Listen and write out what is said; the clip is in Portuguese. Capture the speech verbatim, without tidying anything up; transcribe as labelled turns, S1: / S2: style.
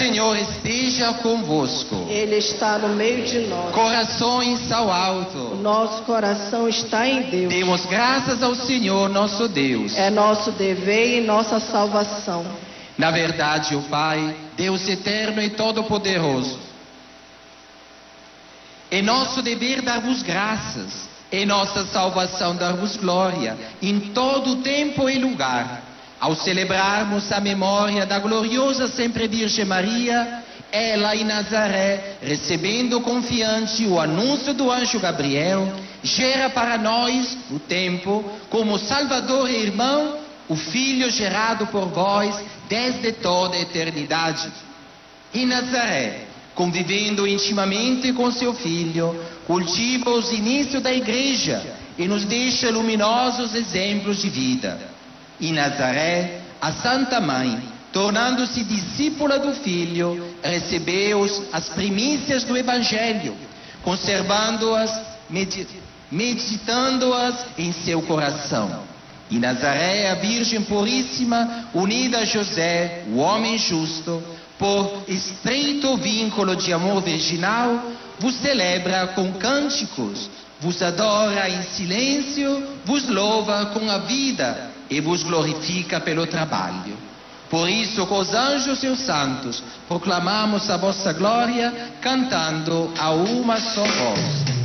S1: Senhor esteja convosco.
S2: Ele está no meio de nós.
S1: Corações ao
S2: O
S1: alto.
S2: nosso coração está em Deus.
S1: Demos graças ao Senhor nosso Deus.
S2: É nosso dever e nossa salvação.
S1: Na verdade, o Pai, Deus eterno e todo-poderoso, é nosso dever dar-vos graças, é nossa salvação dar-vos glória, em todo tempo e lugar, ao celebrarmos a memória da gloriosa sempre Virgem Maria, ela em Nazaré, recebendo confiante o anúncio do anjo Gabriel, gera para nós o tempo, como Salvador e irmão, o Filho gerado por vós desde toda a eternidade. Em Nazaré, convivendo intimamente com seu Filho, cultiva os inícios da Igreja e nos deixa luminosos exemplos de vida. Em Nazaré, a Santa Mãe, tornando-se discípula do Filho, recebeu as primícias do Evangelho, conservando-as, meditando-as em seu coração. Em Nazaré, a Virgem Puríssima, unida a José, o homem justo, por estreito vínculo de amor virginal, vos celebra com cânticos, vos adora em silêncio, vos louva com a vida e vos glorifica pelo trabalho. Por isso, com os anjos e os santos, proclamamos a vossa glória, cantando a uma só voz.